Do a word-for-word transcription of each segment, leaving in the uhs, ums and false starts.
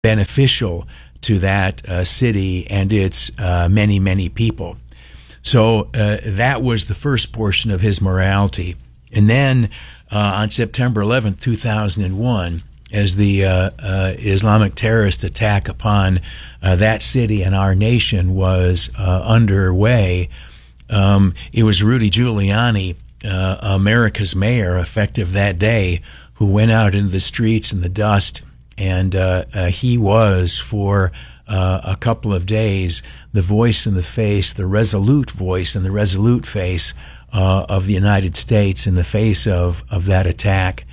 beneficial to that uh, city and its uh, many, many people. So uh, that was the first portion of his morality. And then uh, on September eleventh, two thousand one, as the uh, uh, Islamic terrorist attack upon uh, that city and our nation was uh, underway, um, it was Rudy Giuliani, uh, America's mayor, effective that day, who went out into the streets in the dust, and uh, uh, he was, for uh, a couple of days, the voice in the face, the resolute voice and the resolute face uh, of the United States in the face of, of that attack.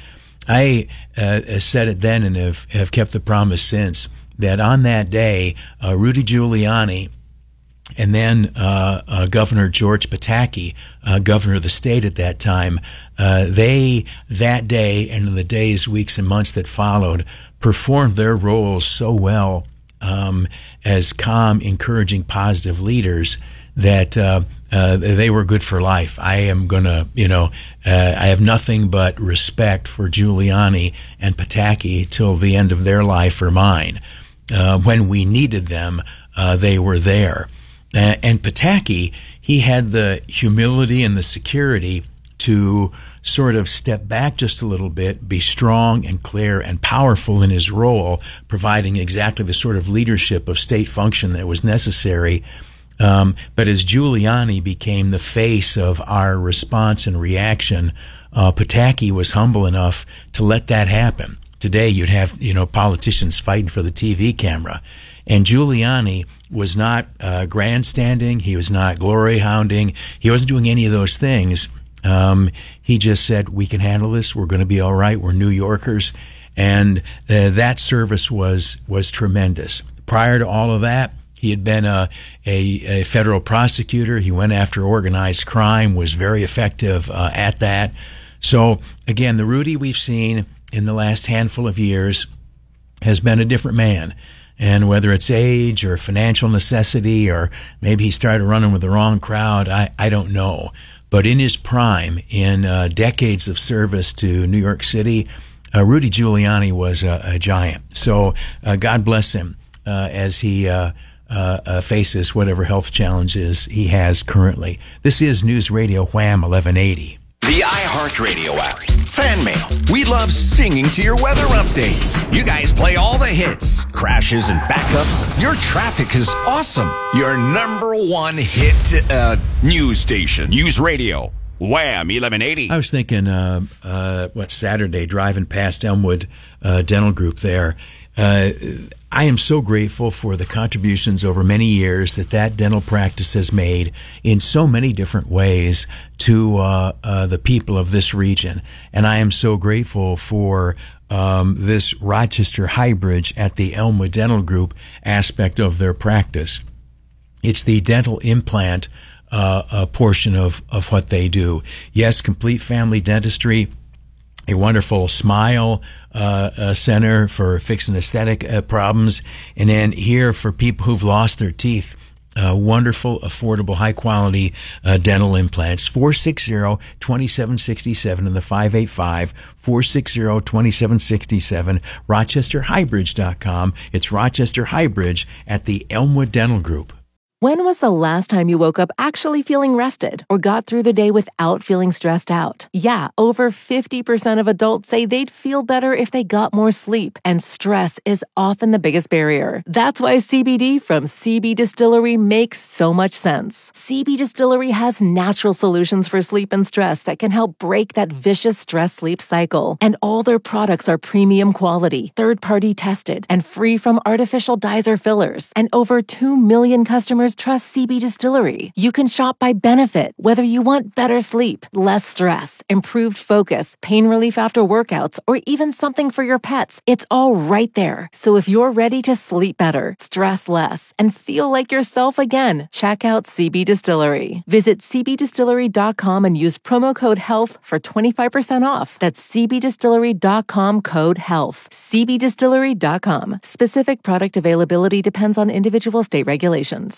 I uh, said it then and have, have kept the promise since, that on that day, uh, Rudy Giuliani and then uh, uh, Governor George Pataki, uh, governor of the state at that time, uh, they, that day and in the days, weeks, and months that followed, performed their roles so well um, as calm, encouraging, positive leaders that uh, uh, they were good for life. I am going to, you know, uh, I have nothing but respect for Giuliani and Pataki till the end of their life or mine. Uh, when we needed them, uh, they were there. Uh, and Pataki, he had the humility and the security to sort of step back just a little bit, be strong and clear and powerful in his role, providing exactly the sort of leadership of state function that was necessary. Um, but as Giuliani became the face of our response and reaction, uh, Pataki was humble enough to let that happen. Today, you'd have, you know, politicians fighting for the T V camera. And Giuliani was not uh, grandstanding. He was not glory hounding. He wasn't doing any of those things. Um, he just said, we can handle this. We're going to be all right. We're New Yorkers. And uh, that service was was tremendous. Prior to all of that, he had been a, a, a federal prosecutor. He went after organized crime, was very effective uh, at that. So, again, the Rudy we've seen in the last handful of years has been a different man. And whether it's age or financial necessity, or maybe he started running with the wrong crowd, I, I don't know. But in his prime, in uh, decades of service to New York City, uh, Rudy Giuliani was a, a giant. So uh, God bless him uh, as he uh, uh, uh, faces whatever health challenges he has currently. This is News Radio Wham eleven eighty. The iHeartRadio app. Fan mail. We love singing to your weather updates. You guys play all the hits, crashes, and backups. Your traffic is awesome. Your number one hit uh, news station. News Radio. Wham eleven eighty. I was thinking, uh, uh, what, Saturday, driving past Elmwood uh, Dental Group there. Uh, I am so grateful for the contributions over many years that that dental practice has made in so many different ways to uh, uh, the people of this region. And I am so grateful for um, this Rochester Highbridge at the Elmwood Dental Group aspect of their practice. It's the dental implant uh, uh, portion of, of what they do. Yes, complete family dentistry, a wonderful smile uh, uh, center for fixing aesthetic uh, problems, and then here for people who've lost their teeth, uh, wonderful, affordable, high-quality uh, dental implants. four six zero, two seven six seven in the five eight five, four six zero, two seven six seven, rochester highbridge dot com. It's Rochester Highbridge at the Elmwood Dental Group. When was the last time you woke up actually feeling rested or got through the day without feeling stressed out? Yeah, over fifty percent of adults say they'd feel better if they got more sleep, and stress is often the biggest barrier. That's why C B D from C B Distillery makes so much sense. C B Distillery has natural solutions for sleep and stress that can help break that vicious stress-sleep cycle. And all their products are premium quality, third-party tested, and free from artificial dyes or fillers. And over two million customers trust C B Distillery. You can shop by benefit, whether you want better sleep, less stress, improved focus, pain relief after workouts, or even something for your pets. It's all right there. So if you're ready to sleep better, stress less, and feel like yourself again, check out C B Distillery. Visit c b distillery dot com and use promo code HEALTH for twenty-five percent off. That's c b distillery dot com code HEALTH. c b distillery dot com. Specific product availability depends on individual state regulations.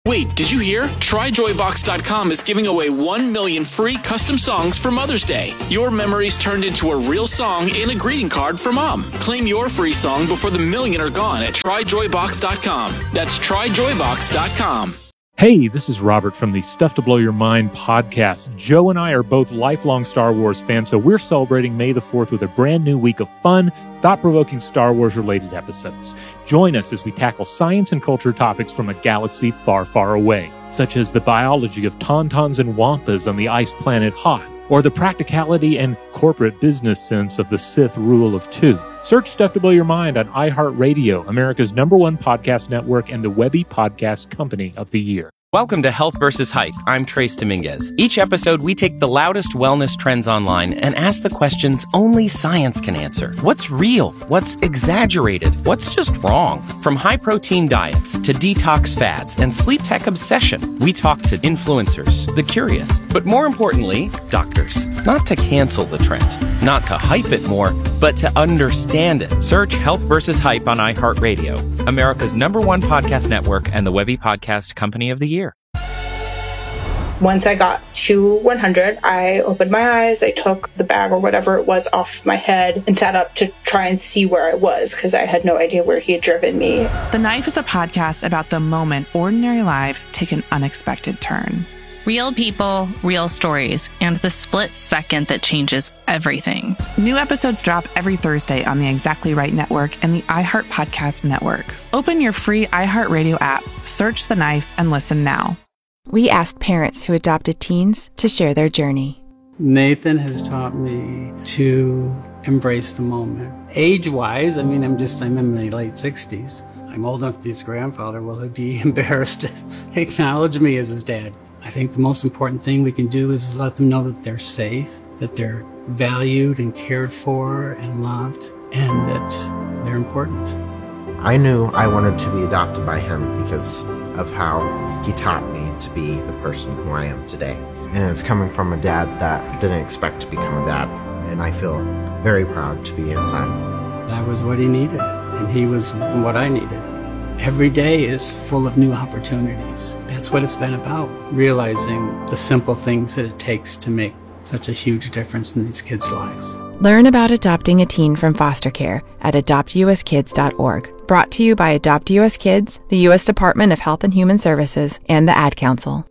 Wait, did you hear? Try Joy Box dot com is giving away one million free custom songs for Mother's Day. Your memories turned into a real song and a greeting card for Mom. Claim your free song before the million are gone at Try Joy Box dot com. That's Try Joy Box dot com. Hey, this is Robert from the Stuff to Blow Your Mind podcast. Joe and I are both lifelong Star Wars fans, so we're celebrating May the fourth with a brand new week of fun, thought-provoking Star Wars-related episodes. Join us as we tackle science and culture topics from a galaxy far, far away, such as the biology of tauntauns and wampas on the ice planet Hoth, or the practicality and corporate business sense of the Sith rule of two. Search Stuff to Blow Your Mind on iHeartRadio, America's number one podcast network and the Webby Podcast Company of the Year. Welcome to Health versus Hype. I'm Trace Dominguez. Each episode, we take the loudest wellness trends online and ask the questions only science can answer. What's real? What's exaggerated? What's just wrong? From high-protein diets to detox fads and sleep tech obsession, we talk to influencers, the curious, but more importantly, doctors. Not to cancel the trend, not to hype it more, but to understand it. Search Health versus Hype on iHeartRadio, America's number one podcast network and the Webby Podcast Company of the Year. Once I got to one hundred, I opened my eyes, I took the bag or whatever it was off my head and sat up to try and see where I was because I had no idea where he had driven me. The Knife is a podcast about the moment ordinary lives take an unexpected turn. Real people, real stories, and the split second that changes everything. New episodes drop every Thursday on the Exactly Right Network and the iHeart Podcast Network. Open your free iHeartRadio app, search The Knife, and listen now. We asked parents who adopted teens to share their journey. Nathan has taught me to embrace the moment. Age-wise, I mean, I'm just, I'm in my late sixties. I'm old enough to be his grandfather. Will he be embarrassed to acknowledge me as his dad? I think the most important thing we can do is let them know that they're safe, that they're valued and cared for and loved, and that they're important. I knew I wanted to be adopted by him because of how he taught me to be the person who I am today. And it's coming from a dad that didn't expect to become a dad, and I feel very proud to be his son. I was what he needed, and he was what I needed. Every day is full of new opportunities. That's what it's been about, realizing the simple things that it takes to make such a huge difference in these kids' lives. Learn about adopting a teen from foster care at adopt u s kids dot org. Brought to you by Adopt U S Kids, the U S Department of Health and Human Services, and the Ad Council.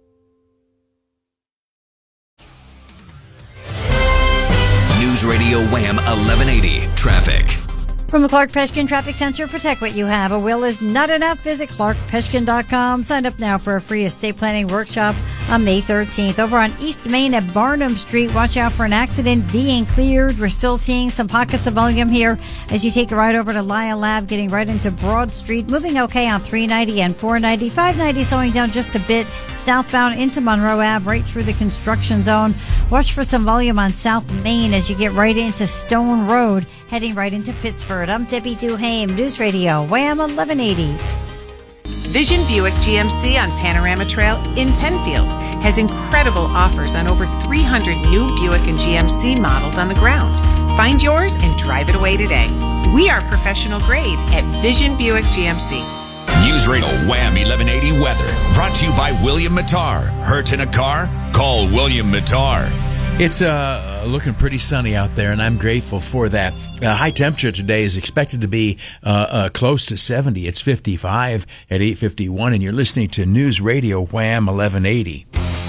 News Radio Wham eleven eighty Traffic. From the Clark Peshkin Traffic Center, protect what you have. A will is not enough. Visit clark peshkin dot com. Sign up now for a free estate planning workshop on May thirteenth. Over on East Main at Barnum Street, watch out for an accident being cleared. We're still seeing some pockets of volume here as you take a ride over to Lyle Lab, getting right into Broad Street. Moving okay on three ninety and four ninety. five ninety slowing down just a bit. Southbound into Monroe Ave, right through the construction zone. Watch for some volume on South Main as you get right into Stone Road, heading right into Pittsford. I'm Debbie Duhame, News Radio, Wham eleven eighty. Vision Buick G M C on Panorama Trail in Penfield has incredible offers on over three hundred new Buick and G M C models on the ground. Find yours and drive it away today. We are professional grade at Vision Buick G M C. News Radio Wham eleven eighty Weather, brought to you by William Mattar. Hurt in a car? Call William Mattar. It's uh, looking pretty sunny out there, and I'm grateful for that. Uh, high temperature today is expected to be uh, uh, close to seventy. It's fifty-five at eight fifty-one, and you're listening to News Radio Wham eleven eighty.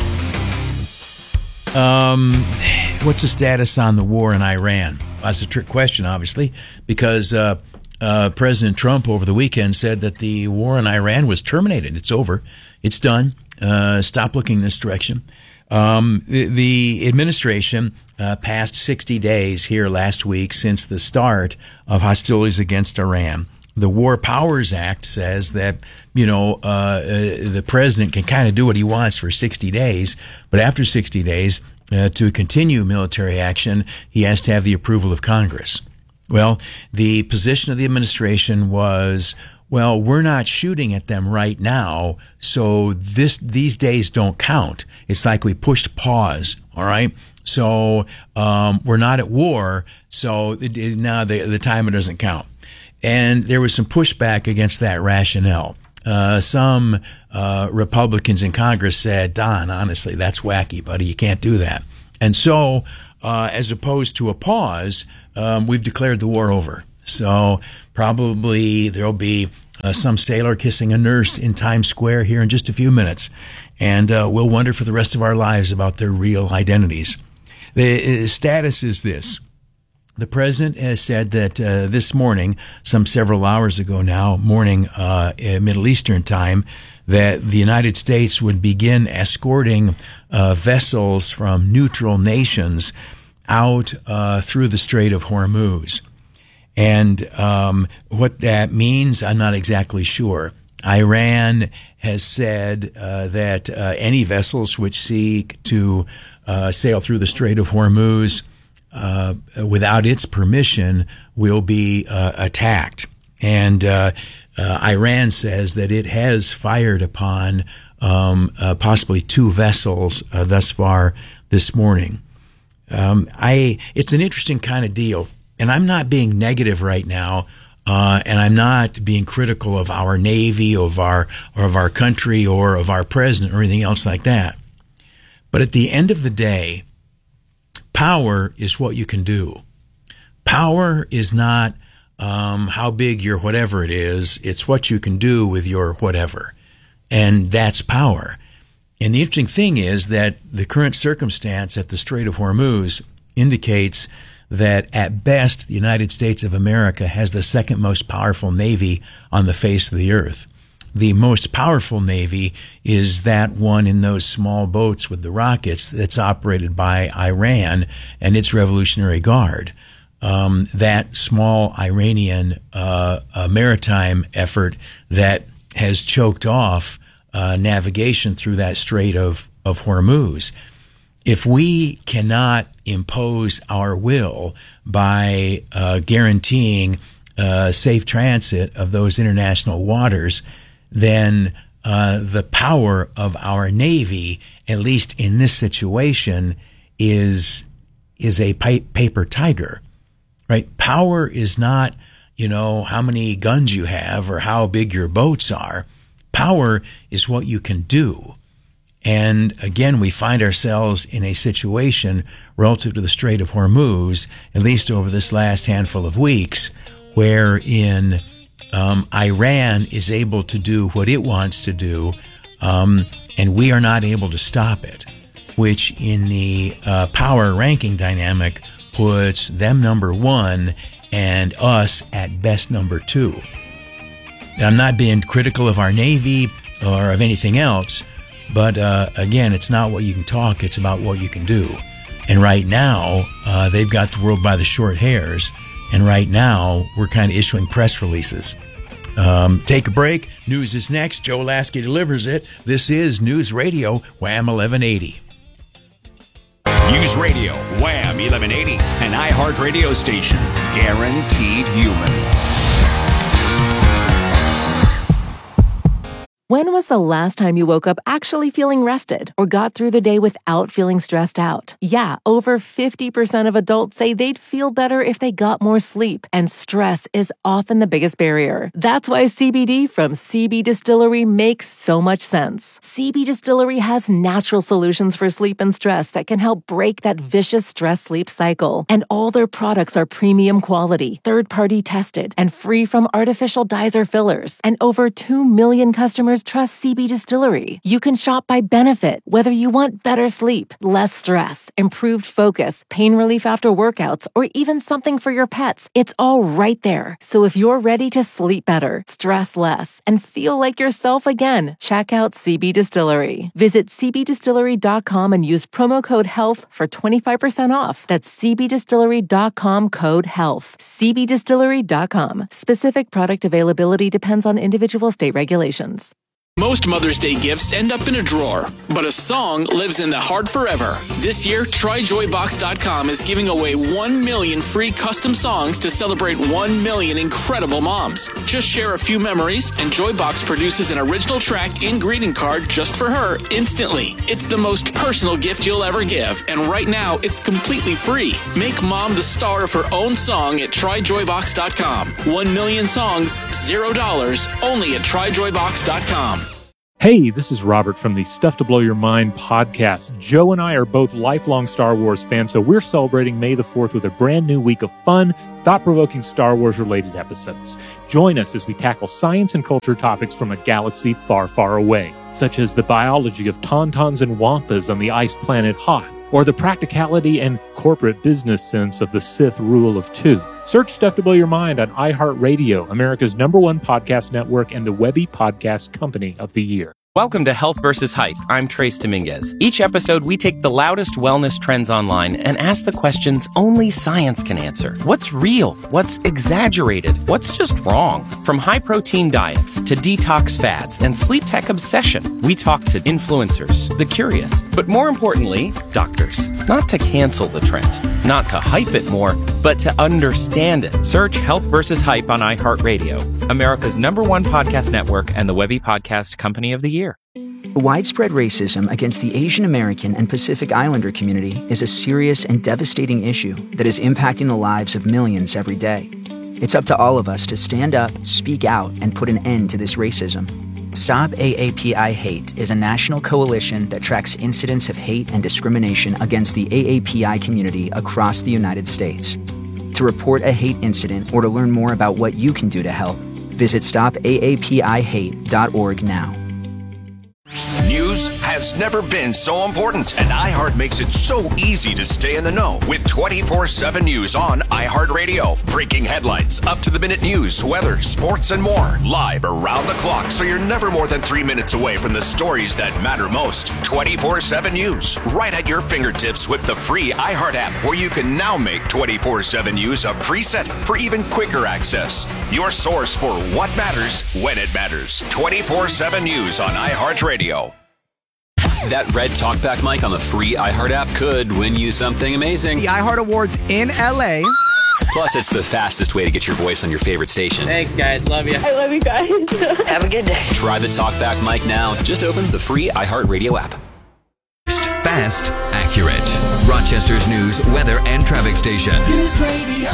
Um, what's the status on the war in Iran? That's a trick question, obviously, because uh, uh, President Trump over the weekend said that the war in Iran was terminated. It's over. It's done. Uh, stop looking this direction. Um, the, the administration uh, passed sixty days here last week since the start of hostilities against Iran. The War Powers Act says that, you know, uh, uh, the president can kind of do what he wants for sixty days, but after sixty days, uh, to continue military action, he has to have the approval of Congress. Well, the position of the administration was, well, we're not shooting at them right now, so this these days don't count. It's like we pushed pause, all right? So um, we're not at war, so it, it, now the, the timer doesn't count. And there was some pushback against that rationale. uh, some uh, Republicans in Congress said, Don, honestly, that's wacky, buddy. You can't do that. And so, uh, as opposed to a pause, um, we've declared the war over. So probably there'll be uh, some sailor kissing a nurse in Times Square here in just a few minutes. And uh, we'll wonder for the rest of our lives about their real identities. The uh, status is this. The president has said that uh, this morning, some several hours ago now, morning uh, Middle Eastern time, that the United States would begin escorting uh, vessels from neutral nations out uh, through the Strait of Hormuz. And um, what that means, I'm not exactly sure. Iran has said uh, that uh, any vessels which seek to uh, sail through the Strait of Hormuz uh, without its permission will be uh, attacked. And uh, uh, Iran says that it has fired upon um, uh, possibly two vessels uh, thus far this morning. Um, I it's an interesting kind of deal, and I'm not being negative right now. Uh, and I'm not being critical of our Navy, of our or of our country, or of our president, or anything else like that. But at the end of the day, power is what you can do. Power is not um, how big your whatever it is. It's what you can do with your whatever. And that's power. And the interesting thing is that the current circumstance at the Strait of Hormuz indicates that at best, the United States of America has the second most powerful Navy on the face of the earth. The most powerful Navy is that one in those small boats with the rockets that's operated by Iran and its Revolutionary Guard. Um, that small Iranian uh, uh, maritime effort that has choked off uh, navigation through that Strait of, of Hormuz. If we cannot impose our will by uh, guaranteeing uh, safe transit of those international waters, then uh, the power of our Navy, at least in this situation, is is a pi- paper tiger, right? Power is not, you know, how many guns you have or how big your boats are. Power is what you can do. And again, we find ourselves in a situation relative to the Strait of Hormuz, at least over this last handful of weeks, wherein um, Iran is able to do what it wants to do, um, and we are not able to stop it, which in the uh, power ranking dynamic puts them number one and us at best number two. And I'm not being critical of our Navy or of anything else. But uh, again, it's not what you can talk, it's about what you can do. And right now, uh, they've got the world by the short hairs. And right now, we're kind of issuing press releases. Um, take a break. News is next. Joe Lasky delivers it. This is News Radio, Wham eleven eighty. News Radio, Wham eleven eighty, an iHeart radio station. Guaranteed human. When was the last time you woke up actually feeling rested or got through the day without feeling stressed out? Yeah, over fifty percent of adults say they'd feel better if they got more sleep, and stress is often the biggest barrier. That's why C B D from C B Distillery makes so much sense. C B Distillery has natural solutions for sleep and stress that can help break that vicious stress-sleep cycle. And all their products are premium quality, third-party tested, and free from artificial dyes or fillers. And over two million customers trust C B Distillery. You can shop by benefit, whether you want better sleep, less stress, improved focus, pain relief after workouts, or even something for your pets. It's all right there. So if you're ready to sleep better, stress less, and feel like yourself again, check out C B Distillery. Visit c b distillery dot com and use promo code HEALTH for twenty-five percent off. That's c b distillery dot com code HEALTH. c b distillery dot com. Specific product availability depends on individual state regulations. Most Mother's Day gifts end up in a drawer, but a song lives in the heart forever. This year, Try Joy Box dot com is giving away one million free custom songs to celebrate one million incredible moms. Just share a few memories, and Joybox produces an original track and greeting card just for her instantly. It's the most personal gift you'll ever give, and right now, it's completely free. Make mom the star of her own song at Try Joy Box dot com. One million songs, zero dollars, only at Try Joy Box dot com. Hey, this is Robert from the Stuff to Blow Your Mind podcast. Joe and I are both lifelong Star Wars fans, so we're celebrating May the fourth with a brand new week of fun, thought-provoking Star Wars-related episodes. Join us as we tackle science and culture topics from a galaxy far, far away, such as the biology of tauntauns and wampas on the ice planet Hoth, or the practicality and corporate business sense of the Sith rule of two. Search Stuff to Blow Your Mind on iHeartRadio, America's number one podcast network and the Webby Podcast Company of the Year. Welcome to Health versus Hype. I'm Trace Dominguez. Each episode, we take the loudest wellness trends online and ask the questions only science can answer. What's real? What's exaggerated? What's just wrong? From high-protein diets to detox fads and sleep tech obsession, we talk to influencers, the curious, but more importantly, doctors. Not to cancel the trend, not to hype it more, but to understand it. Search Health versus Hype on iHeartRadio, America's number one podcast network and the Webby Podcast Company of the Year. Widespread racism against the Asian American and Pacific Islander community is a serious and devastating issue that is impacting the lives of millions every day. It's up to all of us to stand up, speak out, and put an end to this racism. Stop A A P I Hate is a national coalition that tracks incidents of hate and discrimination against the A A P I community across the United States. To report a hate incident or to learn more about what you can do to help, visit stop A A P I hate dot org now. News has never been so important, and iHeart makes it so easy to stay in the know with twenty-four seven News on iHeartRadio. Breaking headlines, up-to-the-minute news, weather, sports, and more. Live around the clock, so you're never more than three minutes away from the stories that matter most. twenty-four seven News, right at your fingertips with the free iHeart app, where you can now make twenty-four seven News a preset for even quicker access. Your source for what matters when it matters. twenty-four seven News on iHeartRadio. That red talkback mic on the free iHeart app could win you something amazing. The iHeart Awards in L A. Plus, it's the fastest way to get your voice on your favorite station. Thanks, guys. Love you. I love you guys. Have a good day. Try the talkback mic now. Just open the free iHeartRadio app. Fast, accurate. Rochester's news, weather, and traffic station. News Radio.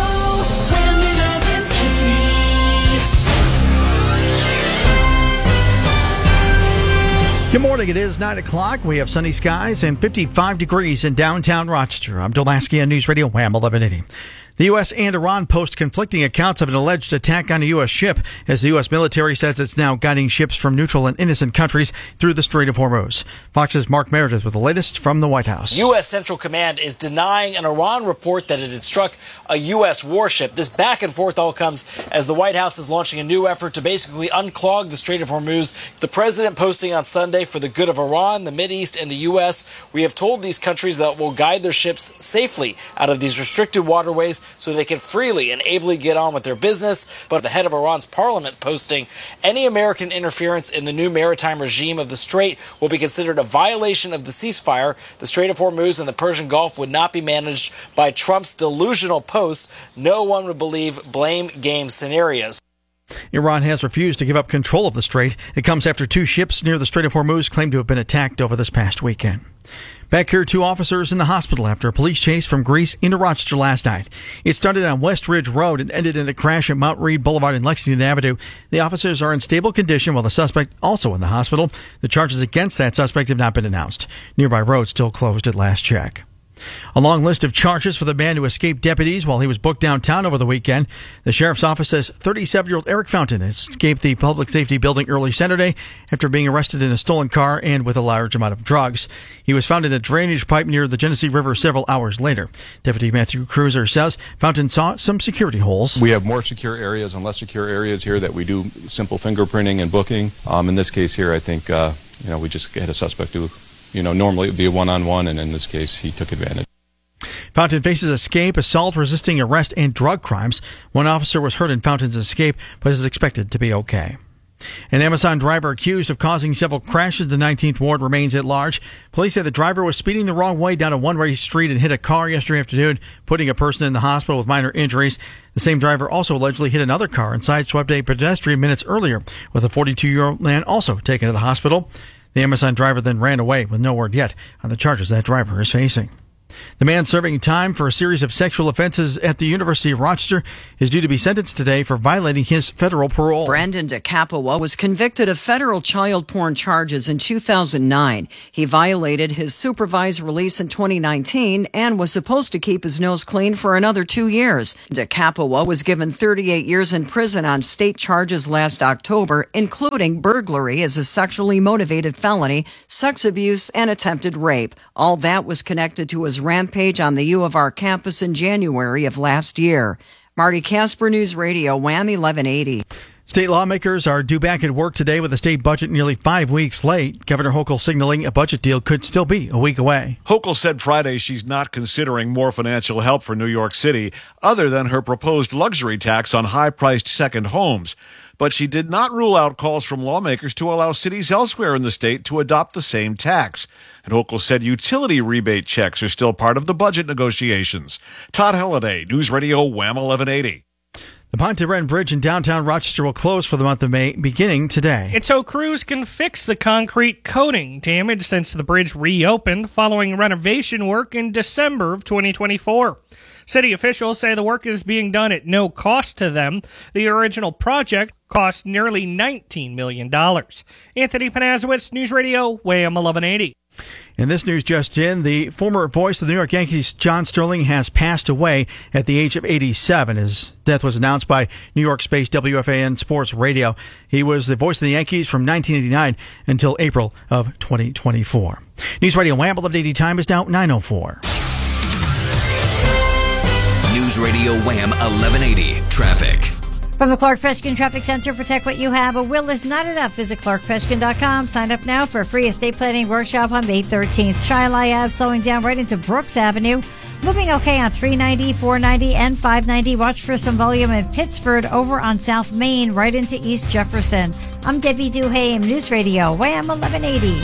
Good morning. It is nine o'clock. We have sunny skies and fifty-five degrees in downtown Rochester. I'm Bill Lasky on News Radio Wham eleven eighty. The U S and Iran post conflicting accounts of an alleged attack on a U S ship, as the U S military says it's now guiding ships from neutral and innocent countries through the Strait of Hormuz. Fox's Mark Meredith with the latest from the White House. U S Central Command is denying an Iran report that it had struck a U S warship. This back and forth all comes as the White House is launching a new effort to basically unclog the Strait of Hormuz. The president posting on Sunday, for the good of Iran, the Mideast, and the U S, we have told these countries that we'll guide their ships safely out of these restricted waterways so they can freely and ably get on with their business. But the head of Iran's parliament posting, any American interference in the new maritime regime of the Strait will be considered a violation of the ceasefire. The Strait of Hormuz and the Persian Gulf would not be managed by Trump's delusional posts. No one would believe blame game scenarios. Iran has refused to give up control of the strait. It comes after two ships near the Strait of Hormuz claimed to have been attacked over this past weekend. Back here, two officers in the hospital after a police chase from Greece into Rochester last night. It started on West Ridge Road and ended in a crash at Mount Reed Boulevard and Lexington Avenue. The officers are in stable condition, while the suspect also in the hospital. The charges against that suspect have not been announced. Nearby roads still closed at last check. A long list of charges for the man who escaped deputies while he was booked downtown over the weekend. The sheriff's office says thirty-seven-year-old Eric Fountain escaped the public safety building early Saturday after being arrested in a stolen car and with a large amount of drugs. He was found in a drainage pipe near the Genesee River several hours later. Deputy Matthew Cruiser says Fountain saw some security holes. We have more secure areas and less secure areas here that we do simple fingerprinting and booking. Um, in this case here, I think uh, you know we just had a suspect who, you know, normally it would be a one-on-one, and in this case, he took advantage. Fountain faces escape, assault, resisting arrest, and drug crimes. One officer was hurt in Fountain's escape, but is expected to be okay. An Amazon driver accused of causing several crashes in the nineteenth Ward remains at large. Police say the driver was speeding the wrong way down a one-way street and hit a car yesterday afternoon, putting a person in the hospital with minor injuries. The same driver also allegedly hit another car and sideswept a pedestrian minutes earlier, with a forty-two-year-old man also taken to the hospital. The Amazon driver then ran away with no word yet on the charges that driver is facing. The man serving time for a series of sexual offenses at the University of Rochester is due to be sentenced today for violating his federal parole. Brandon DeCapua was convicted of federal child porn charges in two thousand nine. He violated his supervised release in twenty nineteen and was supposed to keep his nose clean for another two years. DeCapua was given thirty-eight years in prison on state charges last October, including burglary as a sexually motivated felony, sex abuse, and attempted rape. All that was connected to his rampage on the U of R campus in January of last year. Marty Casper, News Radio, Wham eleven eighty. State lawmakers are due back at work today with the state budget nearly five weeks late. Governor Hochul signaling a budget deal could still be a week away. Hochul said Friday she's not considering more financial help for New York City other than her proposed luxury tax on high-priced second homes. But she did not rule out calls from lawmakers to allow cities elsewhere in the state to adopt the same tax. And Hochul said utility rebate checks are still part of the budget negotiations. Todd Halliday, News Radio, Wham eleven eighty. The Ponte Ren Bridge in downtown Rochester will close for the month of May, beginning today. It's so crews can fix the concrete coating damage since the bridge reopened following renovation work in December of twenty twenty-four. City officials say the work is being done at no cost to them. The original project cost nearly nineteen million dollars. Anthony Panazowitz, News Radio, Wham eleven eighty. In this news just in, the former voice of the New York Yankees, John Sterling, has passed away at the age of eighty-seven. His death was announced by New York-based W F A N Sports Radio. He was the voice of the Yankees from nineteen eighty-nine until April of twenty twenty-four. News Radio Wham eleven eighty time is now nine oh four. News Radio Wham eleven eighty traffic. From the Clark Feshkin Traffic Center, protect what you have. A will is not enough. Visit clark feshkin dot com. Sign up now for a free estate planning workshop on May thirteenth. Chilai Ave slowing down right into Brooks Avenue. Moving okay on three ninety, four ninety, and five ninety. Watch for some volume in Pittsford over on South Main right into East Jefferson. I'm Debbie Duhame, News Radio, Wham eleven eighty.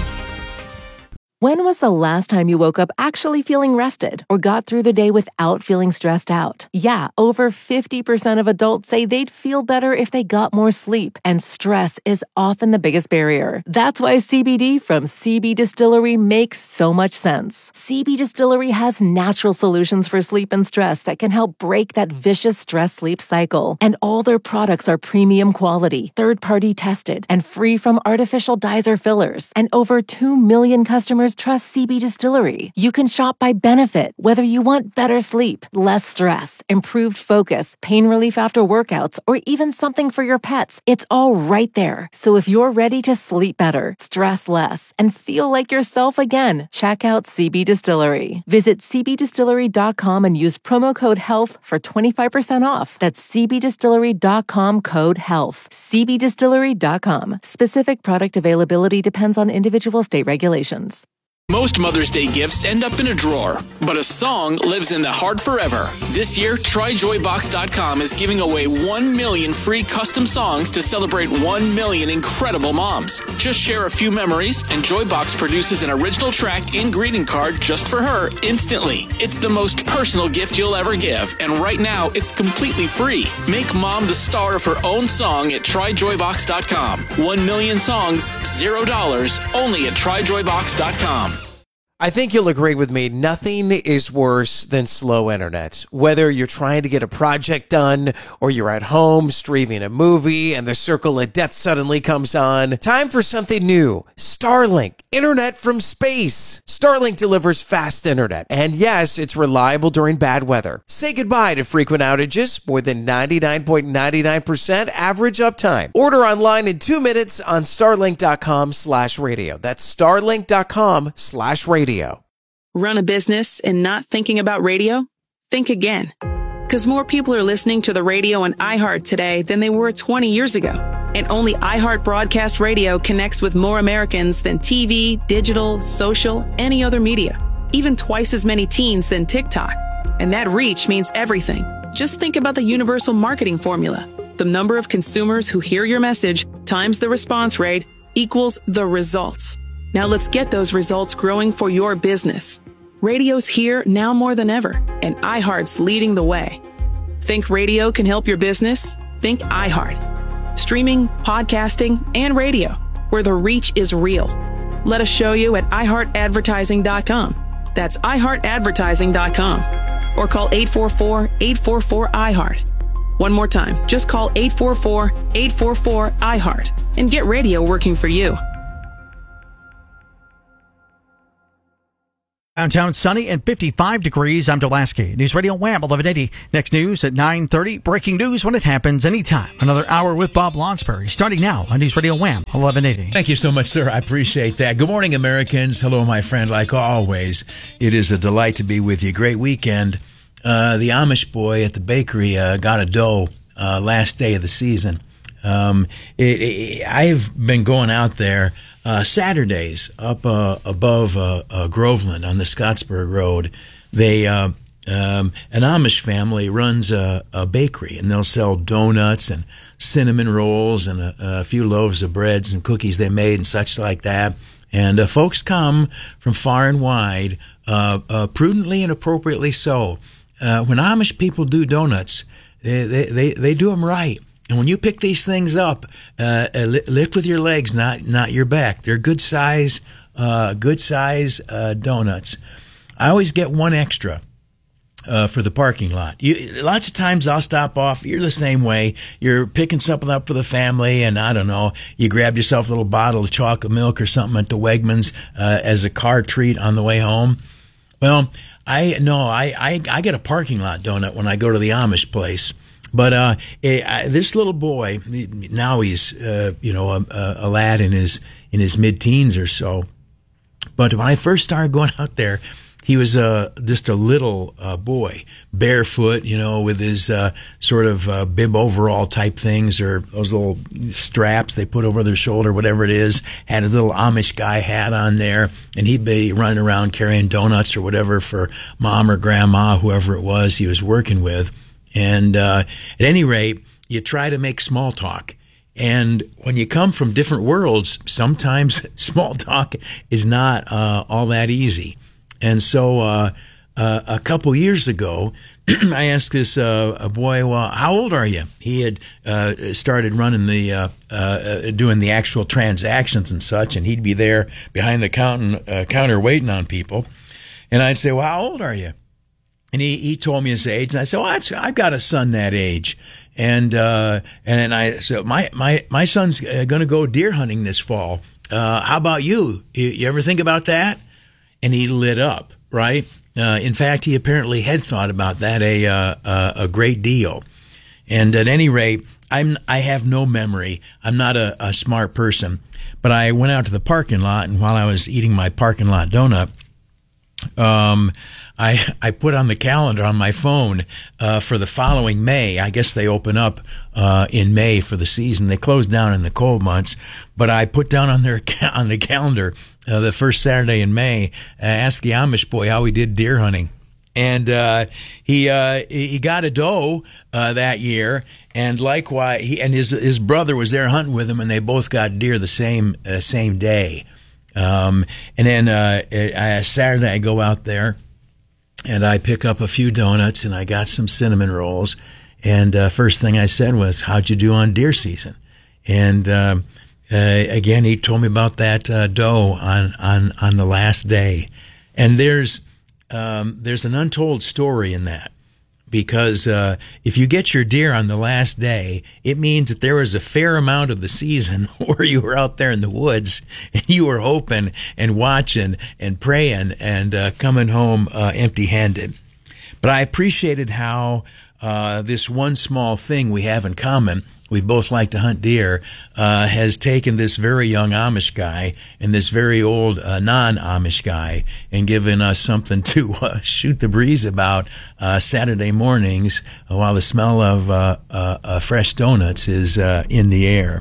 When was the last time you woke up actually feeling rested or got through the day without feeling stressed out? Yeah, over fifty percent of adults say they'd feel better if they got more sleep, and stress is often the biggest barrier. That's why C B D from C B Distillery makes so much sense. C B Distillery has natural solutions for sleep and stress that can help break that vicious stress-sleep cycle. And all their products are premium quality, third-party tested, and free from artificial dyes or fillers. And over two million customers trust C B Distillery. You can shop by benefit, whether you want better sleep, less stress, improved focus, pain relief after workouts, or even something for your pets. It's all right there. So if you're ready to sleep better, stress less, and feel like yourself again, check out C B Distillery. Visit c b distillery dot com and use promo code HEALTH for twenty-five percent off. That's c b distillery dot com code HEALTH. c b distillery dot com. Specific product availability depends on individual state regulations. Most Mother's Day gifts end up in a drawer, but a song lives in the heart forever. This year, try joy box dot com is giving away one million free custom songs to celebrate one million incredible moms. Just share a few memories, and Joybox produces an original track and greeting card just for her instantly. It's the most personal gift you'll ever give, and right now, it's completely free. Make mom the star of her own song at try joy box dot com. One million songs, zero dollars, only at try joy box dot com. I think you'll agree with me, nothing is worse than slow internet. Whether you're trying to get a project done or you're at home streaming a movie and the circle of death suddenly comes on, time for something new. Starlink, internet from space. Starlink delivers fast internet, and yes, it's reliable during bad weather. Say goodbye to frequent outages, more than ninety-nine point nine nine percent average uptime. Order online in two minutes on starlink dot com slash radio. That's starlink dot com slash radio. Run a business and not thinking about radio? Think again. Because more people are listening to the radio on iHeart today than they were twenty years ago. And only iHeart Broadcast Radio connects with more Americans than T V, digital, social, any other media. Even twice as many teens than TikTok. And that reach means everything. Just think about the universal marketing formula. The number of consumers who hear your message times the response rate equals the results. Now let's get those results growing for your business. Radio's here now more than ever, and iHeart's leading the way. Think radio can help your business? Think iHeart. Streaming, podcasting, and radio, where the reach is real. Let us show you at i heart advertising dot com. That's i heart advertising dot com. Or call eight four four, eight four four, I heart. One more time, just call eight four four, eight four four, I heart and get radio working for you. Downtown sunny and fifty-five degrees. I'm Dulaski. News Radio Wham eleven eighty. Next news at nine thirty. Breaking news when it happens anytime. Another hour with Bob Lonsberry starting now on News Radio Wham eleven eighty. Thank you so much, sir. I appreciate that. Good morning, Americans. Hello, my friend. Like always, it is a delight to be with you. Great weekend. Uh, the Amish boy at the bakery uh, got a dough uh, last day of the season. Um, it, it, I've been going out there uh, Saturdays up uh, above uh, uh, Groveland on the Scottsburg Road. They uh, um, an Amish family runs a, a bakery, and they'll sell donuts and cinnamon rolls and a, a few loaves of breads and cookies they made and such like that. And uh, folks come from far and wide, uh, uh, prudently and appropriately so. Uh, when Amish people do donuts, they, they, they, they do them right. And when you pick these things up, uh, lift with your legs, not not your back. They're good size, uh, good size uh, donuts. I always get one extra uh, for the parking lot. You, lots of times I'll stop off. You're the same way. You're picking something up for the family, and I don't know, you grab yourself a little bottle of chocolate milk or something at the Wegmans uh, as a car treat on the way home. Well, I no, I, I I get a parking lot donut when I go to the Amish place. But uh, it, I, this little boy, now he's uh, you know a, a lad in his in his mid-teens or so. But when I first started going out there, he was uh, just a little uh, boy, barefoot, you know, with his uh, sort of uh, bib overall type things, or those little straps they put over their shoulder, whatever it is. Had his little Amish guy hat on there, and he'd be running around carrying donuts or whatever for mom or grandma, whoever it was he was working with. And uh, at any rate, you try to make small talk. And when you come from different worlds, sometimes small talk is not uh, all that easy. And so uh, uh, a couple years ago, I asked this uh, a boy, well, how old are you? He had uh, started running the, uh, uh, doing the actual transactions and such, and he'd be there behind the counter, uh, counter waiting on people. And I'd say, well, how old are you? And he, he told me his age, and I said, "Well, that's, I've got a son that age." And uh, and I so my my my son's going to go deer hunting this fall. Uh, how about you? you? You ever think about that? And he lit up, right? Uh, in fact, he apparently had thought about that a uh, uh, a great deal. And at any rate, I'm I have no memory. I'm not a, a smart person, but I went out to the parking lot, and while I was eating my parking lot donut, Um, I I put on the calendar on my phone uh, for the following May. I guess they open up uh, in May for the season. They close down in the cold months, but I put down on their on the calendar uh, the first Saturday in May. Uh, asked the Amish boy how he did deer hunting, and uh, he uh, he got a doe uh, that year. And likewise, he and his his brother was there hunting with him, and they both got deer the same uh, same day. Um, and then uh, uh, Saturday I go out there and I pick up a few donuts and I got some cinnamon rolls. And uh, first thing I said was, "How'd you do on deer season?" And uh, uh, again, he told me about that uh, doe on, on on the last day. And there's um, there's an untold story in that. Because uh, if you get your deer on the last day, it means that there was a fair amount of the season where you were out there in the woods and you were hoping and watching and praying and uh, coming home uh, empty-handed. But I appreciated how uh, this one small thing we have in common, we both like to hunt deer, uh, has taken this very young Amish guy and this very old uh, non-Amish guy and given us something to uh, shoot the breeze about uh, Saturday mornings while the smell of uh, uh, uh, fresh donuts is uh, in the air.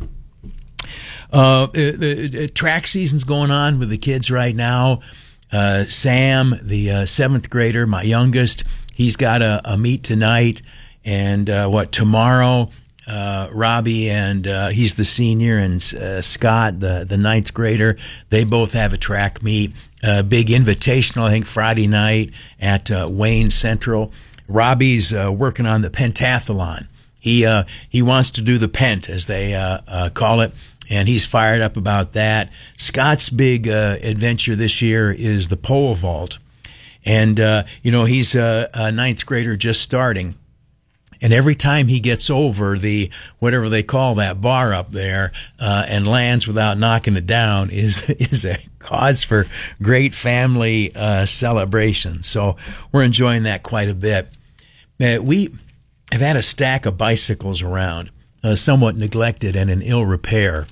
Uh, the, the track season's going on with the kids right now. Uh, Sam, the uh, seventh grader, my youngest, he's got a, a meet tonight, and uh, what tomorrow. uh, Robbie, and uh, he's the senior, and uh, Scott, the, the ninth grader, they both have a track meet. Uh, big invitational, I think, Friday night at uh, Wayne Central. Robbie's uh, working on the pentathlon. He uh, he wants to do the pent, as they uh, uh, call it, and he's fired up about that. Scott's big uh, adventure this year is the pole vault. And, uh, you know, he's a, a ninth grader just starting. And every time he gets over the, whatever they call that bar up there, uh, and lands without knocking it down is, is a cause for great family, uh, celebration. So we're enjoying that quite a bit. Uh, we have had a stack of bicycles around, uh, somewhat neglected and in ill repair.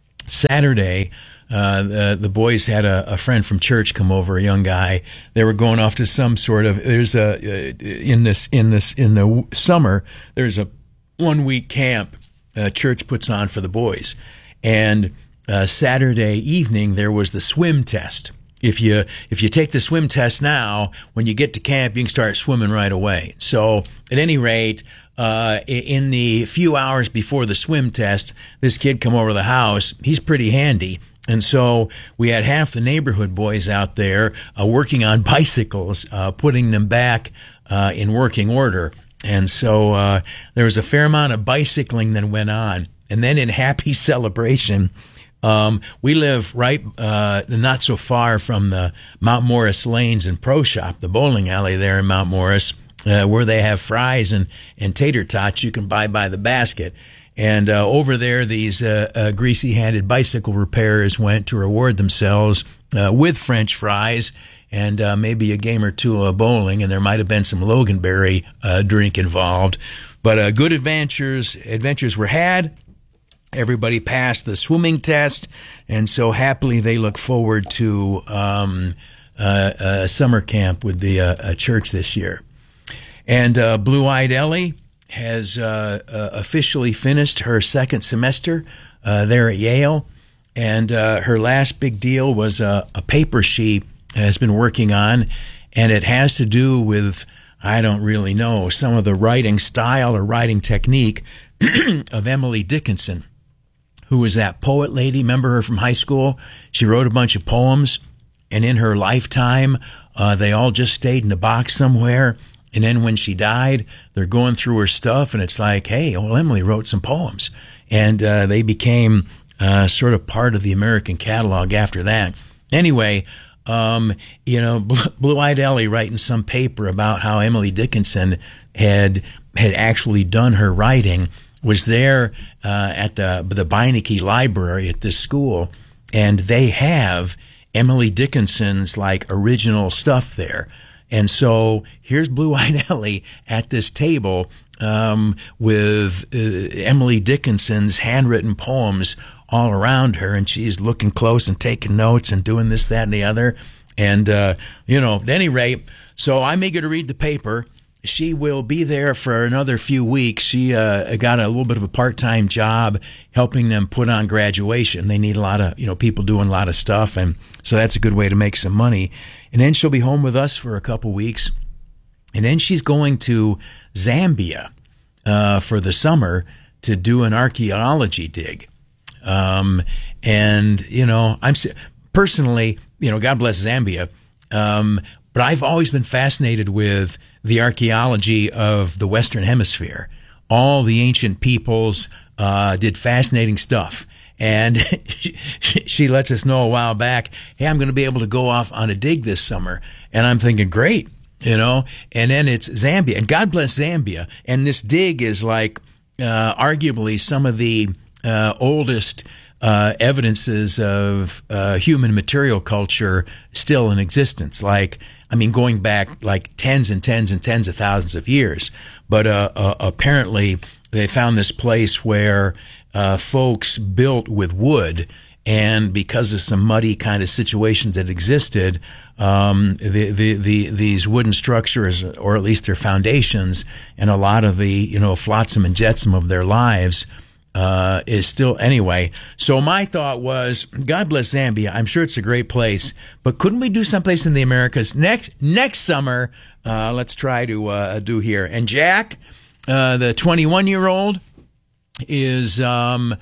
Saturday, Uh, the, the boys had a, a friend from church come over, a young guy. They were going off to some sort of, there's a, uh, in this, in this, in the summer, there's a one week camp, uh, church puts on for the boys. And, uh, Saturday evening, there was the swim test. If you, if you take the swim test now, when you get to camp, you can start swimming right away. So at any rate, uh, in the few hours before the swim test, this kid come over to the house. He's pretty handy. And so we had half the neighborhood boys out there uh, working on bicycles, uh, putting them back uh, in working order. And so uh, there was a fair amount of bicycling that went on. And then in happy celebration, um, we live right uh, not so far from the Mount Morris Lanes and Pro Shop, the bowling alley there in Mount Morris, uh, where they have fries and, and tater tots you can buy by the basket. And uh, over there, these uh, uh, greasy-handed bicycle repairers went to reward themselves uh, with French fries and uh, maybe a game or two of bowling, and there might have been some Loganberry uh, drink involved. But uh, good adventures adventures were had. Everybody passed the swimming test, and so happily they look forward to um, uh, uh, summer camp with the uh, uh, church this year. And uh, Blue-Eyed Ellie has uh, uh, officially finished her second semester uh, there at Yale, and uh, her last big deal was a, a paper she has been working on, and it has to do with, I don't really know, some of the writing style or writing technique of Emily Dickinson, who was that poet lady. Remember her from high school? She wrote a bunch of poems, and in her lifetime, uh, they all just stayed in a box somewhere. And then when she died, they're going through her stuff, and it's like, hey, well, Emily wrote some poems. And uh, they became uh, sort of part of the American catalog after that. Anyway, um, you know, Blue-Eyed Ellie writing some paper about how Emily Dickinson had had actually done her writing, was there uh, at the, the Beinecke Library at this school, and they have Emily Dickinson's, like, original stuff there. And so here's Blue-Eyed Ellie at this table um, with uh, Emily Dickinson's handwritten poems all around her, and she's looking close and taking notes and doing this, that, and the other. And, uh, you know, at any rate, so I'm eager to read the paper. She will be there for another few weeks. She uh, got a little bit of a part-time job helping them put on graduation. They need a lot of, you know, people doing a lot of stuff, and so that's a good way to make some money. And then she'll be home with us for a couple weeks, and then she's going to Zambia uh, for the summer to do an archaeology dig. Um, and, you know, I'm personally, you know, God bless Zambia, um, but I've always been fascinated with the archaeology of the Western Hemisphere. All the ancient peoples uh, did fascinating stuff. And she, she lets us know a while back, hey, I'm going to be able to go off on a dig this summer. And I'm thinking, great, you know. And then it's Zambia. And God bless Zambia. And this dig is like uh, arguably some of the uh, oldest uh, evidences of uh, human material culture still in existence. Like, I mean, going back like tens and tens and tens of thousands of years. But uh, uh, apparently they found this place where uh, folks built with wood, and because of some muddy kind of situations that existed, um, the, the, the, these wooden structures, or at least their foundations, and a lot of the, you know, flotsam and jetsam of their lives, uh, is still, anyway. So my thought was, God bless Zambia. I'm sure it's a great place, but couldn't we do someplace in the Americas next, next summer? Uh, let's try to, uh, do here. And Jack, uh, the twenty-one year old, is um,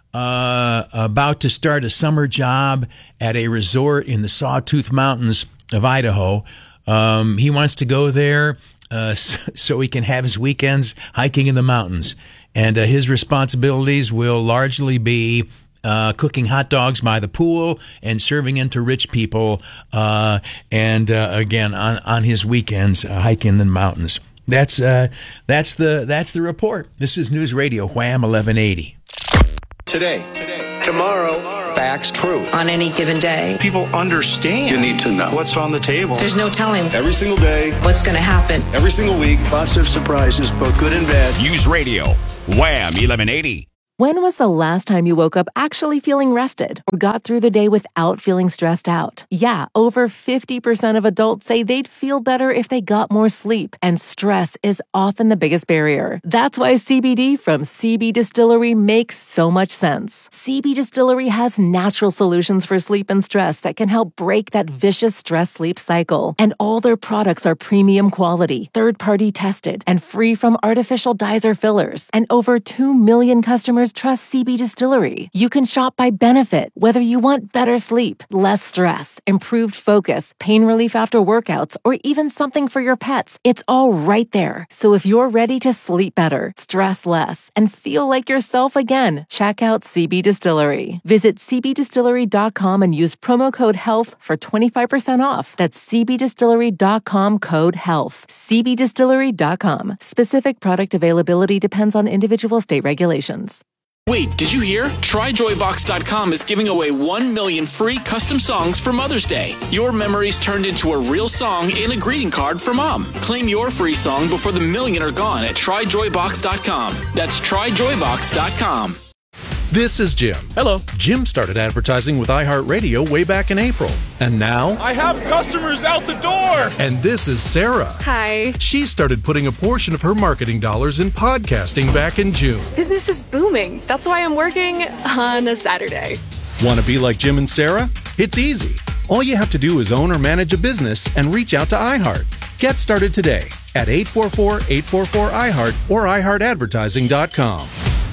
uh, about to start a summer job at a resort in the Sawtooth Mountains of Idaho. Um, he wants to go there uh, so he can have his weekends hiking in the mountains. And uh, his responsibilities will largely be uh, cooking hot dogs by the pool and serving them to rich people. Uh, and uh, again, on, on his weekends, uh, hiking in the mountains. That's uh, that's the that's the report. This is News Radio Wham eleven eighty. Today, tomorrow, facts true. On any given day. People understand. You need to know what's on the table. There's no telling. Every single day. What's going to happen. Every single week. Lots of surprises, both good and bad. News Radio Wham eleven eighty. When was the last time you woke up actually feeling rested or got through the day without feeling stressed out? Yeah, over fifty percent of adults say they'd feel better if they got more sleep, and stress is often the biggest barrier. That's why C B D from C B Distillery makes so much sense. C B Distillery has natural solutions for sleep and stress that can help break that vicious stress-sleep cycle. And all their products are premium quality, third-party tested, and free from artificial dyes or fillers. And over two million customers trust C B Distillery. You can shop by benefit, whether you want better sleep, less stress, improved focus, pain relief after workouts, or even something for your pets. It's all right there. So if you're ready to sleep better, stress less, and feel like yourself again, check out C B Distillery. Visit c b distillery dot com and use promo code HEALTH for twenty-five percent off. That's c b distillery dot com code HEALTH. c b distillery dot com. Specific product availability depends on individual state regulations. Wait, did you hear? try joy box dot com is giving away one million free custom songs for Mother's Day. Your memories turned into a real song and a greeting card for Mom. Claim your free song before the million are gone at try joy box dot com. That's try joy box dot com. This is Jim. Hello. Jim started advertising with iHeartRadio way back in April. And now... I have customers out the door! And this is Sarah. Hi. She started putting a portion of her marketing dollars in podcasting back in June. Business is booming. That's why I'm working on a Saturday. Want to be like Jim and Sarah? It's easy. All you have to do is own or manage a business and reach out to iHeart. Get started today at eight four four, eight four four, I heart or i heart advertising dot com.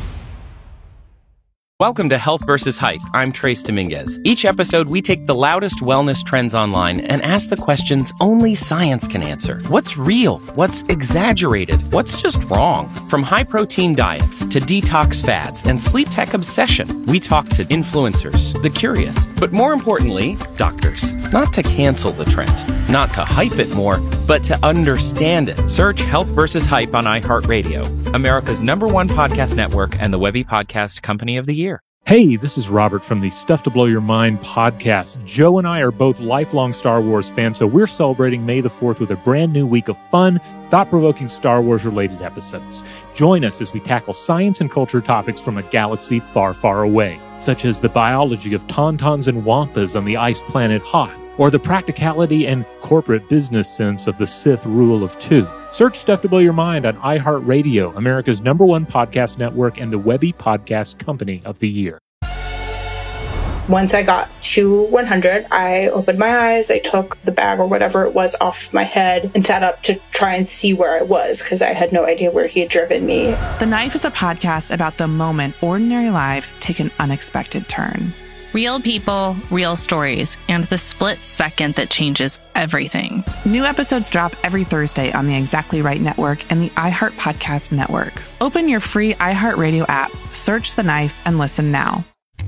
Welcome to Health versus Hype. I'm Trace Dominguez. Each episode, we take the loudest wellness trends online and ask the questions only science can answer. What's real? What's exaggerated? What's just wrong? From high-protein diets to detox fads and sleep tech obsession, we talk to influencers, the curious, but more importantly, doctors. Not to cancel the trend, not to hype it more, but to understand it. Search Health versus Hype on iHeartRadio, America's number one podcast network and the Webby Podcast Company of the Year. Hey, this is Robert from the Stuff to Blow Your Mind podcast. Joe and I are both lifelong Star Wars fans, so we're celebrating May the fourth with a brand new week of fun, thought-provoking Star Wars-related episodes. Join us as we tackle science and culture topics from a galaxy far, far away, such as the biology of tauntauns and wampas on the ice planet Hoth, or the practicality and corporate business sense of the Sith rule of two. Search Stuff to Blow Your Mind on iHeartRadio, America's number one podcast network and the Webby Podcast Company of the Year. Once I got to one hundred, I opened my eyes, I took the bag or whatever it was off my head and sat up to try and see where I was because I had no idea where he had driven me. The Knife is a podcast about the moment ordinary lives take an unexpected turn. Real people, real stories, and the split second that changes everything. New episodes drop every Thursday on the Exactly Right Network and the iHeart Podcast Network. Open your free iHeartRadio app, search The Knife, and listen now.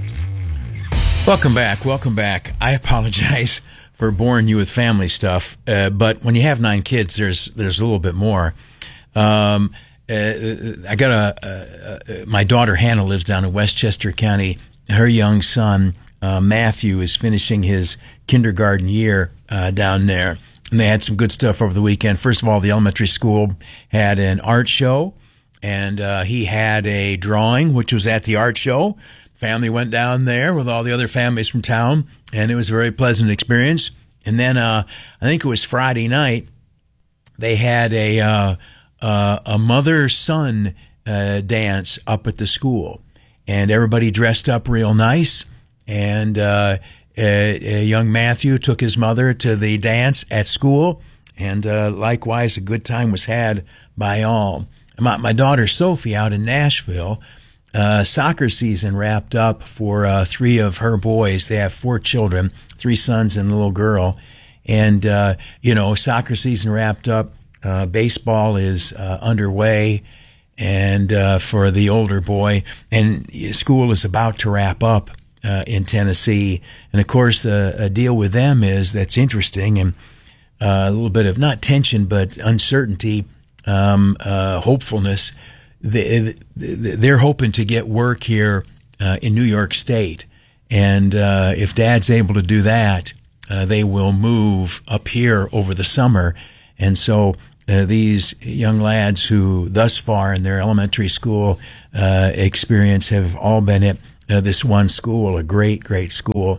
Welcome back. Welcome back. I apologize for boring you with family stuff, uh, but when you have nine kids, there's there's a little bit more. Um, uh, I got a, uh, uh, my daughter Hannah lives down in Westchester County. Her young son, uh, Matthew, is finishing his kindergarten year uh, down there. And they had some good stuff over the weekend. First of all, the elementary school had an art show, and uh, he had a drawing, which was at the art show. Family went down there with all the other families from town, and it was a very pleasant experience. And then uh, I think it was Friday night, they had a, uh, uh, a mother-son uh, dance up at the school. And everybody dressed up real nice. And uh, uh, uh, young Matthew took his mother to the dance at school. And uh, likewise, a good time was had by all. My, my daughter Sophie out in Nashville, uh, soccer season wrapped up for uh, three of her boys. They have four children, three sons and a little girl. And, uh, you know, soccer season wrapped up. Uh, baseball is uh, underway. And uh, for the older boy, and school is about to wrap up uh, in Tennessee. And, of course, uh, a deal with them is that's interesting and uh, a little bit of not tension but uncertainty, um, uh, hopefulness. They, they're hoping to get work here uh, in New York State. And uh, if Dad's able to do that, uh, they will move up here over the summer. And so Uh, these young lads who thus far in their elementary school uh, experience have all been at uh, this one school, a great, great school.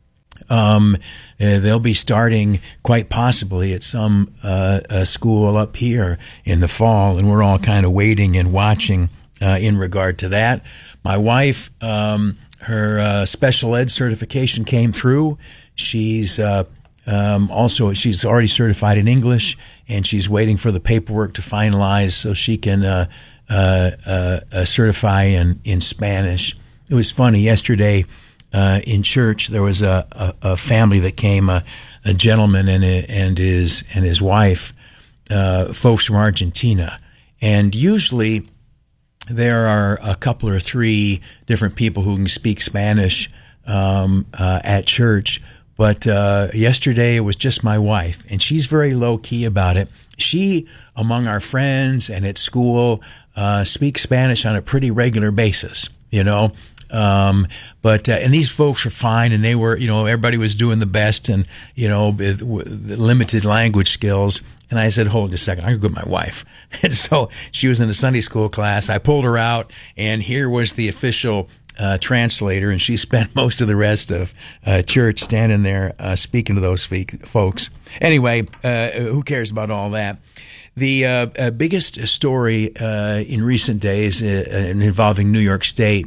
Um, uh, they'll be starting quite possibly at some uh, uh, school up here in the fall, and we're all kind of waiting and watching uh, in regard to that. My wife, um, her uh, special ed certification came through. She's uh, Um, also, she's already certified in English, and she's waiting for the paperwork to finalize so she can uh, uh, uh, uh, certify in, in Spanish. It was funny. Yesterday uh, in church, there was a, a, a family that came, a, a gentleman and, a, and his and his wife, uh, folks from Argentina. And usually there are a couple or three different people who can speak Spanish um, uh, at church. But uh, yesterday it was just my wife, and she's very low-key about it. She, among our friends and at school, uh, speaks Spanish on a pretty regular basis, you know. Um, but uh, and these folks were fine, and they were, you know, everybody was doing the best, and you know, with, with limited language skills. And I said, hold on a second, I'm going to go with my wife. And so she was in a Sunday school class. I pulled her out, and here was the official Uh, translator, and she spent most of the rest of uh, church standing there uh, speaking to those fe- folks. Anyway, uh, who cares about all that? The uh, uh, biggest story uh, in recent days uh, involving New York State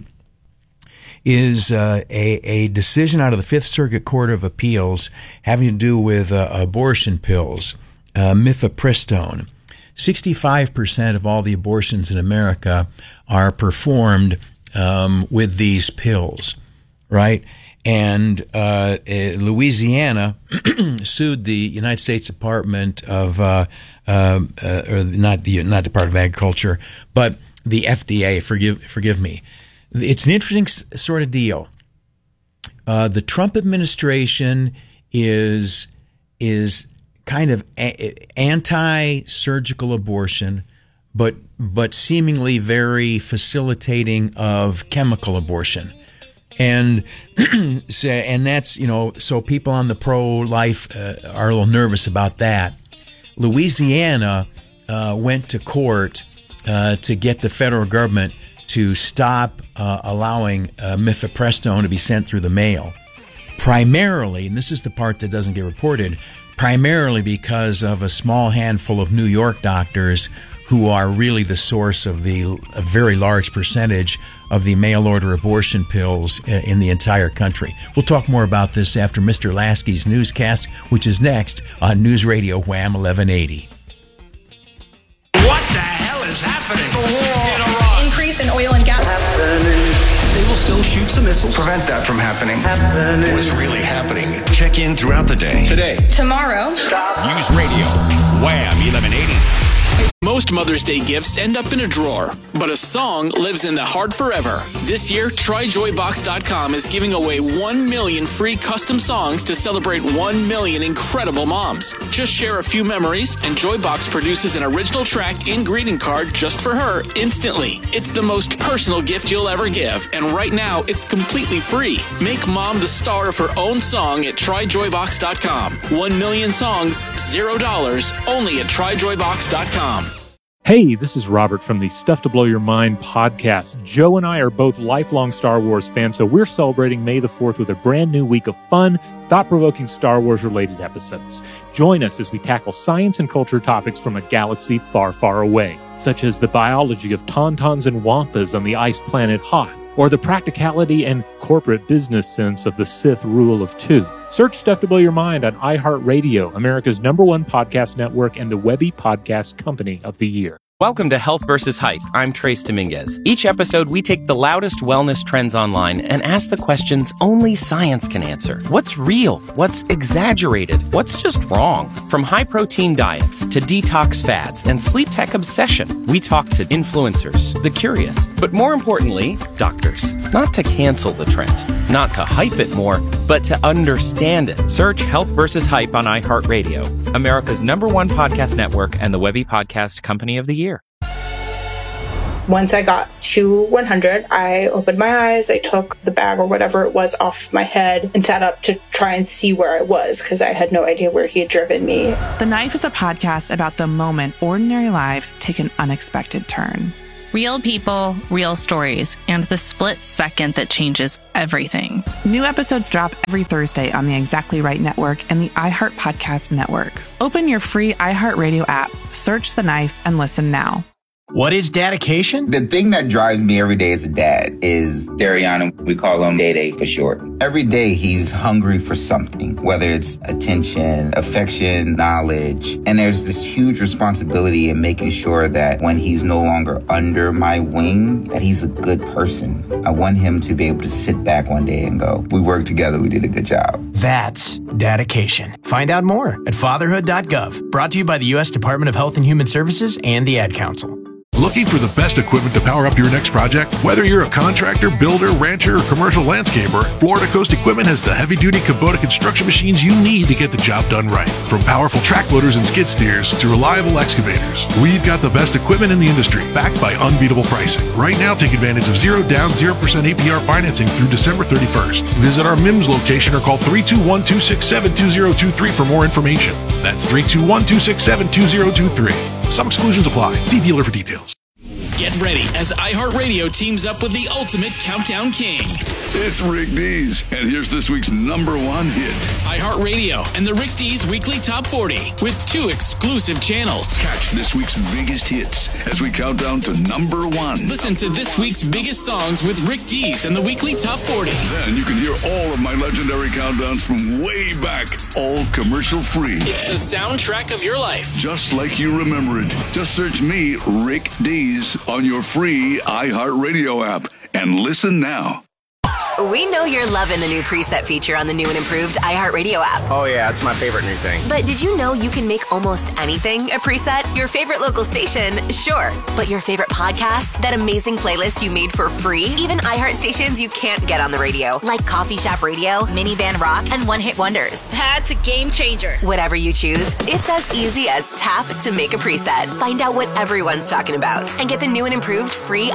is uh, a, a decision out of the Fifth Circuit Court of Appeals having to do with uh, abortion pills, uh, mifepristone. sixty-five percent of all the abortions in America are performed Um, with these pills, right? And uh, Louisiana sued the United States Department of, uh, uh, uh, or not the not Department of Agriculture, but the F D A. Forgive forgive me. It's an interesting s- sort of deal. Uh, the Trump administration is is kind of a- anti-surgical abortion, but but seemingly very facilitating of chemical abortion. And so, and that's, you know, so people on the pro-life uh, are a little nervous about that. Louisiana uh, went to court uh, to get the federal government to stop uh, allowing uh, mifepristone to be sent through the mail. Primarily, and this is the part that doesn't get reported, primarily because of a small handful of New York doctors who are really the source of the a very large percentage of the mail-order abortion pills in the entire country. We'll talk more about this after Mister Lasky's newscast, which is next on News Radio Wham eleven eighty. What the hell is happening? The war in Iraq. Increase in oil and gas. They will still shoot some missiles. Prevent that from happening. happening. What's really happening? Check in throughout the day. Today. Tomorrow. Stop. News Radio Wham eleven eighty. Most Mother's Day gifts end up in a drawer, but a song lives in the heart forever. This year, try joy box dot com is giving away one million free custom songs to celebrate one million incredible moms. Just share a few memories, and Joybox produces an original track and greeting card just for her instantly. It's the most personal gift you'll ever give, and right now, it's completely free. Make mom the star of her own song at try joy box dot com. One million songs, zero dollars, only at try joy box dot com. Hey, this is Robert from the Stuff to Blow Your Mind podcast. Joe and I are both lifelong Star Wars fans, so we're celebrating May the fourth with a brand new week of fun, thought-provoking Star Wars-related episodes. Join us as we tackle science and culture topics from a galaxy far, far away, such as the biology of tauntauns and wampas on the ice planet Hoth, or the practicality and corporate business sense of the Sith rule of two. Search Stuff to Blow Your Mind on iHeartRadio, America's number one podcast network and the Webby Podcast Company of the Year. Welcome to Health versus Hype. I'm Trace Dominguez. Each episode, we take the loudest wellness trends online and ask the questions only science can answer. What's real? What's exaggerated? What's just wrong? From high-protein diets to detox fads and sleep tech obsession, we talk to influencers, the curious, but more importantly, doctors. Not to cancel the trend, not to hype it more, but to understand it. Search Health versus Hype on iHeartRadio, America's number one podcast network and the Webby Podcast Company of the Year. Once I got to one hundred, I opened my eyes, I took the bag or whatever it was off my head and sat up to try and see where I was because I had no idea where he had driven me. The Knife is a podcast about the moment ordinary lives take an unexpected turn. Real people, real stories, and the split second that changes everything. New episodes drop every Thursday on the Exactly Right Network and the iHeart Podcast Network. Open your free iHeartRadio app, search The Knife, and listen now. What is dedication? The thing that drives me every day as a dad is Dariana. We call him Day Day for short. Every day he's hungry for something, whether it's attention, affection, knowledge. And there's this huge responsibility in making sure that when he's no longer under my wing, that he's a good person. I want him to be able to sit back one day and go, we worked together, we did a good job. That's dedication. Find out more at fatherhood dot gov. Brought to you by the U S Department of Health and Human Services and the Ad Council. Looking for the best equipment to power up your next project? Whether you're a contractor, builder, rancher, or commercial landscaper, Florida Coast Equipment has the heavy-duty Kubota construction machines you need to get the job done right. From powerful track loaders and skid steers to reliable excavators, we've got the best equipment in the industry, backed by unbeatable pricing. Right now, take advantage of zero down, zero percent A P R financing through December thirty-first. Visit our M I M S location or call three two one, two six seven, two zero two three for more information. That's three two one, two six seven, two zero two three. Some exclusions apply. See dealer for details. Get ready as iHeartRadio teams up with the ultimate countdown king. It's Rick Dees, and here's this week's number one hit. iHeartRadio and the Rick Dees Weekly Top forty with two exclusive channels. Catch this week's biggest hits as we count down to number one. Listen to this week's biggest songs with Rick Dees and the Weekly Top forty. Then you can hear all of my legendary countdowns from way back, all commercial free. It's the soundtrack of your life. Just like you remember it. Just search me, Rick Dees, on your free iHeartRadio app and listen now. We know you're loving the new preset feature on the new and improved iHeartRadio app. Oh yeah, that's my favorite new thing. But did you know you can make almost anything a preset? Your favorite local station, sure. But your favorite podcast? That amazing playlist you made for free? Even iHeart stations you can't get on the radio, like Coffee Shop Radio, Minivan Rock, and One Hit Wonders. That's a game changer. Whatever you choose, it's as easy as tap to make a preset. Find out what everyone's talking about and get the new and improved free